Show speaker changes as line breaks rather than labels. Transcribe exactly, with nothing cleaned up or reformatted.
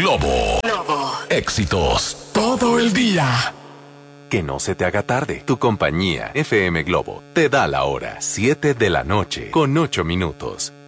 Globo. Globo. Éxitos todo el día.
Que no se te haga tarde. Tu compañía F M Globo te da la hora. siete de la noche con ocho minutos.